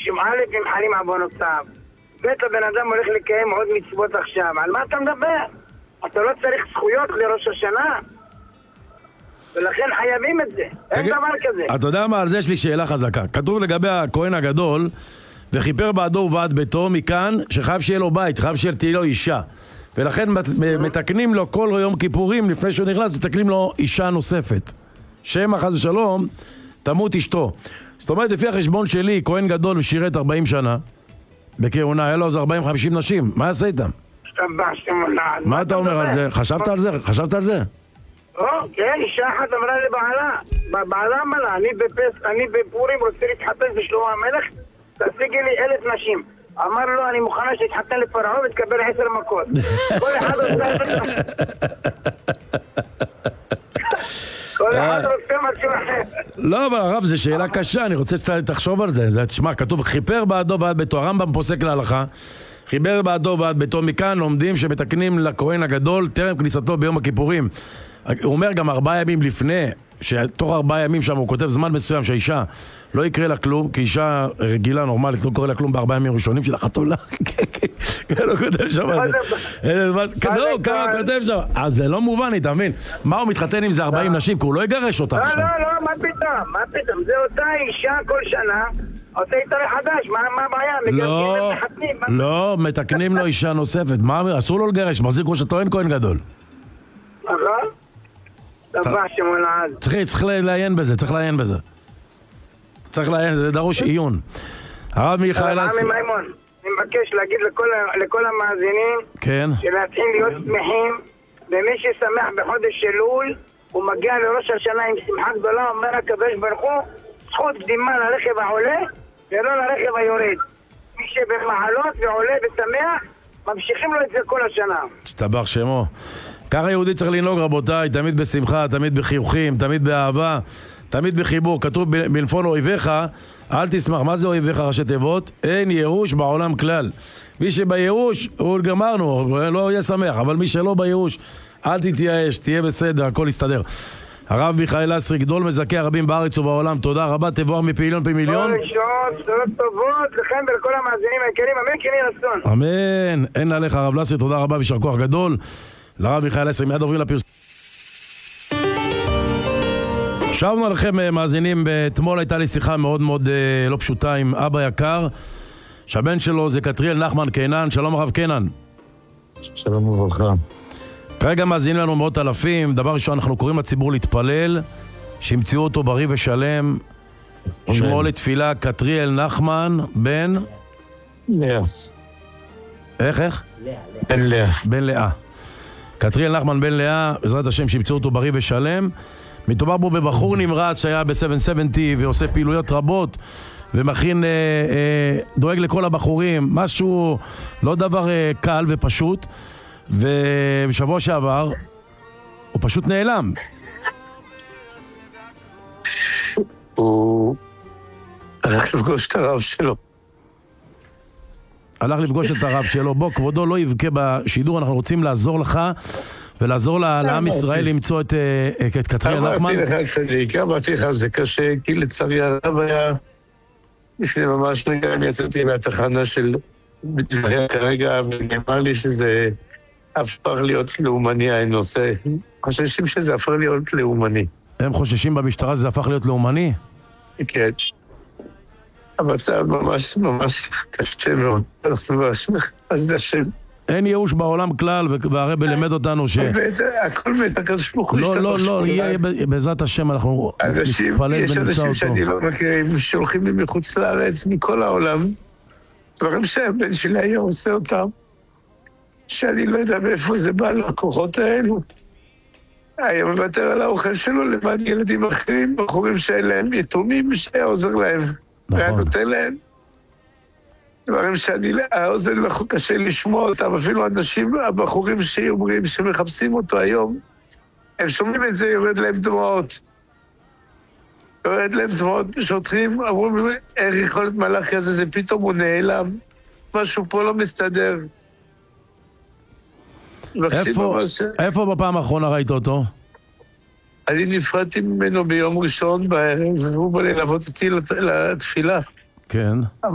א' נמחלים עוונותיו, ב' הבן אדם הולך לקיים עוד מצוות עכשיו. על מה אתה מדבר? אתה לא צריך זכויות לראש השנה? ולכן חייבים את זה, אין דבר כזה. אתה יודע מה, על זה יש לי שאלה חזקה. כתוב לגבי הכהן הגדול, וכיפר בעדו ובעד ביתו, מכאן שחייב שיהיה לו בית, חייב שתהיה לו אישה. ולכן מתקנים לו כל יום כיפורים, לפני שהוא נכנס, מתקנים לו אישה נוספת. שמא חס ושלום, תמות אשתו. זאת אומרת, לפי החשבון שלי, כהן גדול ושירת 40 שנה, בכהונה, היה לו אז 40-50 נשים. מה יעשה איתם? מה אתה אומר על זה? חשבת על זה? חשבת על זה? כן, אישה אחת אמרה לבעלה, בעלה אמרה, אני בפורים רוצה להתחתן בשלמה המלך, תשיגי לי 1,000 נשים. אמר לו, אני מוכנה שתתחתן לפרעה ותקבל 10 מכות. כל אחד רוצה כל אחד רוצה משהו אחר. לא, אבל הרב, זו שאלה קשה, אני רוצה שתחשוב על זה. תשמע, כתוב, חיפר בעדו ועד ביתו, הרמב"ם פוסק להלכה, חיבר בעדו ועד ביתו, מכאן לומדים שמתקנים לכהן הגדול טרם כניסתו ביום הכיפורים. הוא אומר גם 4 ימים לפני, שתוך 4 ימים שם הוא כותב זמן מסוים שהאישה לא יקרה לה כלום, כי אישה רגילה, נורמלית, לא קורה לה כלום ב4 ימים ראשונים של החתולה. כן, הוא כותב שם. כדור, כמה כותב שם. אז זה לא מובן, אתה מבין? מה הוא מתחתן עם זה 40 נשים? כי הוא לא יגרש אותה עכשיו. לא, מה פתאום? זה אותה אישה כל שנה, עושה איתה לחדש, מה הבעיה? לא, מתקנים לו אישה נוספת. מה, אסור לו לגרש, מחזיק כמו שטוען כהן גדול. צריך לעיין בזה, צריך לעיין, זה דרוש עיון. הרב מיכאל אסי, אני מבקש להגיד לכל המאזינים שלהתחיל להיות שמחים, ומי ששמח בחודש אלול הוא מגיע לראש השנה עם שמחה גדולה, אומר הקדוש ברוך הוא, זכות קדימה לרכב העולה ולא לרכב היורד. מי שבמעלות ועולה ושמח, ממשיכים לו את זה כל השנה. שתבח שמו. ככה יהודי צריך לנהוג, רבותיי, תמיד בשמחה, תמיד בחיוכים, תמיד באהבה, תמיד בחיבור. כתוב בלפון אויביך, אל תשמח. מה זה אויביך ראשי תיבות? אין ייאוש בעולם כלל. מי שבייאוש, הוא גמרנו, לא יהיה שמח, אבל מי שלא בייאוש, אל תתייאש, תהיה בסדר, הכל יסתדר. הרב מיכאל אסי, גדול מזכה הרבים בארץ ובעולם, תודה רבה, תבואר מפעיליון פי מיליון. תודה טובות לכם ולכל המאזינים היקרים, אמן כן יהיה רצון. אמן, אין עליך הרב לסרי, תודה רבה ויישר כוח גדול. לרב מיכאל אסי, מיד עוברים לפרסום. שבנו לכם מאזינים, אתמול הייתה לי שיחה מאוד מאוד לא פשוטה עם אבא יקר, שהבן שלו זה קטריאל נחמן קינן. שלום הרב קינן. שלום וברכה. כרגע מאזינים לנו מאות אלפים. דבר ראשון, אנחנו קוראים לציבור להתפלל שימצאו אותו בריא ושלם. שמו לתפילה קטריאל נחמן בן לאה. איך? לאה. בן לאה. קטריאל נחמן בן לאה, בעזרת השם שימצאו אותו בריא ושלם. מדובר בו בבחור נמרץ שהיה ב-770 ועושה פעילויות רבות ומכין, דואג לכל הבחורים, משהו לא דבר קל ופשוט. ובשבוע שעבר הוא פשוט נעלם. הוא הלך לפגוש את הרב שלו. הלך לפגוש את הרב שלו. בוא, כבודו לא יבכה בשידור, אנחנו רוצים לעזור לך ולעזור לעם ישראל למצוא את קטריאל נחמן. אמרתי לך צדיק, אמרתי לך, זה קשה, כי לצערי הרב היה לפני ממש רגע, אני יצאתי מהתחנה של בדבריה כרגע, ונאמר לי שזה הפך להיות לאומני הנושא. חוששים שזה הפך להיות לאומני. הם חוששים במשטרה שזה הפך להיות לאומני? כן. המצב ממש ממש קשה מאוד. אז זה השם. אין ייאוש בעולם כלל, והרב לימד אותנו ש... הכל הקדוש ברוך הוא לא, יהיה בעזרת השם, אנחנו נתפלל ונמצא אותו. יש אנשים שאני לא מכירים, שהולכים לי מחוץ לארץ, מכל העולם, דברים שהבן שלי היה עושה אותם, שאני לא יודע מאיפה זה בא לכוחות האלו. היה מוותר על האוכל שלו לבד ילדים אחרים, בחורים שאין להם יתומים, שהיה עוזר להם. והיה נותן להם. דברים שאני, האוזן לא קשה לשמוע אותם, אפילו אנשים, הבחורים שאומרים, שמחפשים אותו היום, הם שומעים את זה, יורד להם דמעות. יורד להם דמעות, שוטרים, אמרו, איך יכול להיות מלאך כזה, זה פתאום הוא נעלם. משהו פה לא מסתדר. איפה בפעם האחרונה ראית אותו? אני נפרדתי ממנו ביום ראשון בערב, והוא בא ללוות אותי לתפילה. כן.